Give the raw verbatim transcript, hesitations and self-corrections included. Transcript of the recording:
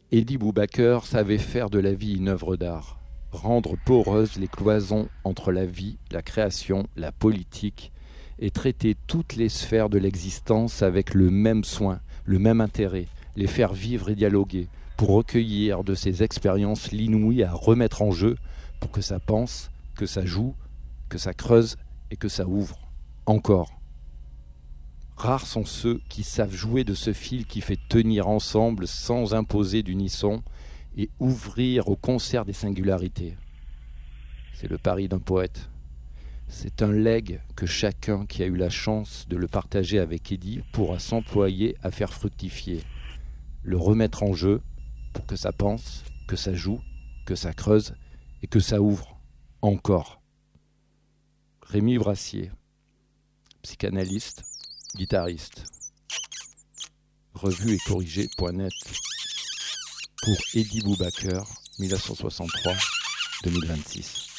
Eddie Boubaker savait faire de la vie une œuvre d'art, rendre poreuses les cloisons entre la vie, la création, la politique, et traiter toutes les sphères de l'existence avec le même soin, le même intérêt, les faire vivre et dialoguer, pour recueillir de ces expériences l'inouï à remettre en jeu, pour que ça pense, que ça joue, que ça creuse et que ça ouvre. Encore. Rares sont ceux qui savent jouer de ce fil qui fait tenir ensemble sans imposer d'unisson et ouvrir au concert des singularités. C'est le pari d'un poète. C'est un legs que chacun qui a eu la chance de le partager avec Eddie pourra s'employer à faire fructifier, le remettre en jeu pour que ça pense, que ça joue, que ça creuse et que ça ouvre encore. Rémi Brassier, psychanalyste, guitariste. Revue et corrigée point net pour Eddie Boubaker, mille neuf cent soixante-trois à deux mille vingt-six.